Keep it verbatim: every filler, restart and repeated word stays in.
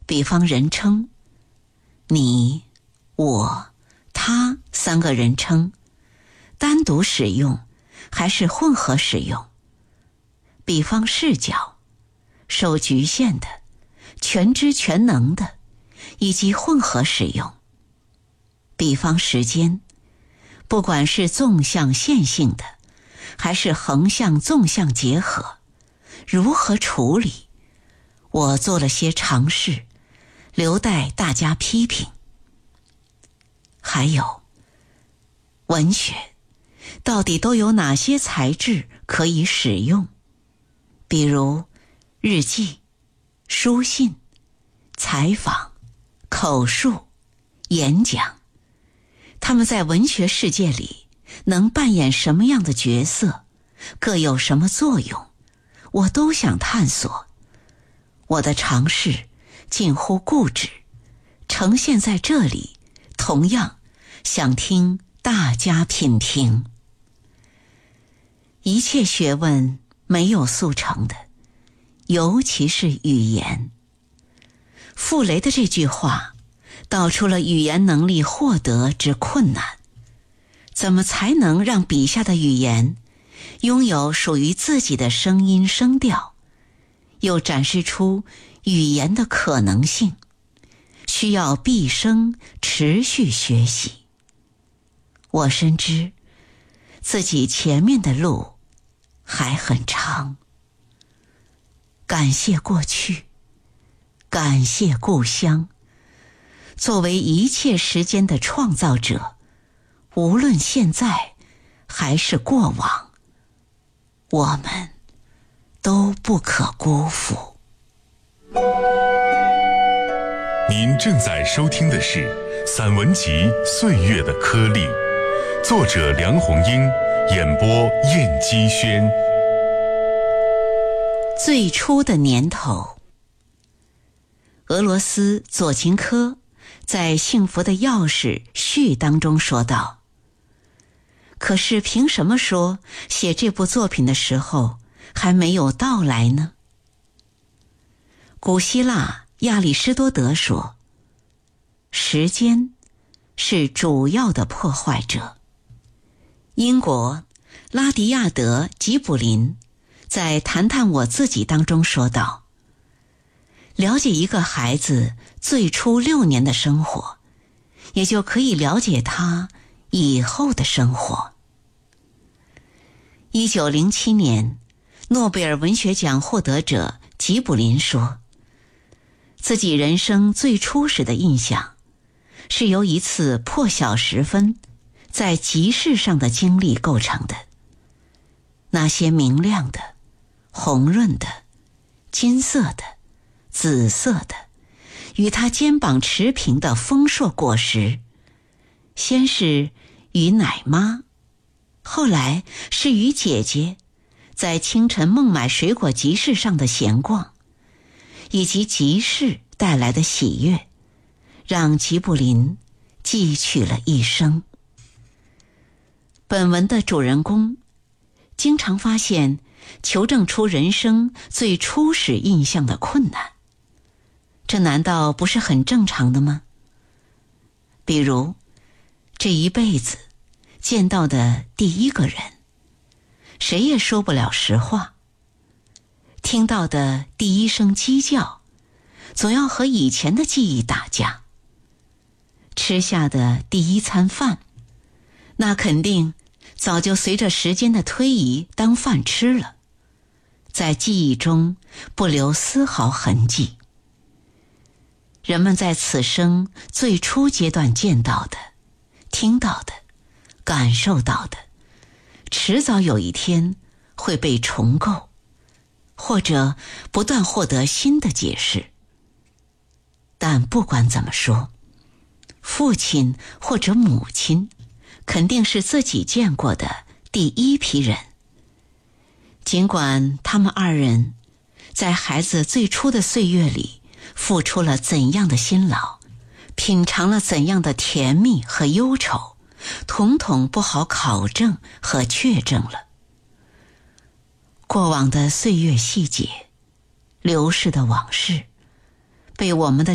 比方人称，你、我、他三个人称，单独使用还是混合使用？比方视角，受局限的、全知全能的，以及混合使用。比方时间，不管是纵向线性的，还是横向纵向结合，如何处理？我做了些尝试，留待大家批评。还有，文学到底都有哪些材质可以使用？比如日记、书信、采访、口述、演讲，他们在文学世界里能扮演什么样的角色，各有什么作用，我都想探索。我的尝试近乎固执，呈现在这里，同样想听大家品评。一切学问没有速成的，尤其是语言。傅雷的这句话道出了语言能力获得之困难。怎么才能让笔下的语言拥有属于自己的声音声调，又展示出语言的可能性，需要毕生持续学习。我深知自己前面的路还很长。感谢过去，感谢故乡。作为一切时间的创造者，无论现在还是过往，我们都不可辜负。 您正在收听的是散文集《岁月的颗粒》，作者梁鸿英，演播燕姬轩。 最初的年头，俄罗斯佐琴科在《幸福的钥匙》序当中说道，可是凭什么说写这部作品的时候还没有到来呢？古希腊亚里士多德说，时间是主要的破坏者。英国拉迪亚德·吉卜林在《谈谈我自己》当中说道，了解一个孩子最初六年的生活，也就可以了解他以后的生活。一九零七年，诺贝尔文学奖获得者吉卜林说，自己人生最初始的印象是由一次破晓时分在集市上的经历构成的。那些明亮的、红润的、金色的、紫色的，与他肩膀持平的丰硕果实，先是与奶妈，后来是与姐姐在清晨孟买水果集市上的闲逛，以及集市带来的喜悦，让吉卜林记取了一生。本文的主人公经常发现求证出人生最初始印象的困难，这难道不是很正常的吗？比如这一辈子见到的第一个人，谁也说不了实话；听到的第一声鸡叫，总要和以前的记忆打架；吃下的第一餐饭，那肯定早就随着时间的推移当饭吃了，在记忆中不留丝毫痕迹。人们在此生最初阶段见到的、听到的、感受到的，迟早有一天会被重构，或者不断获得新的解释。但不管怎么说，父亲或者母亲肯定是自己见过的第一批人。尽管他们二人在孩子最初的岁月里付出了怎样的辛劳，品尝了怎样的甜蜜和忧愁，统统不好考证和确证了。过往的岁月细节，流逝的往事，被我们的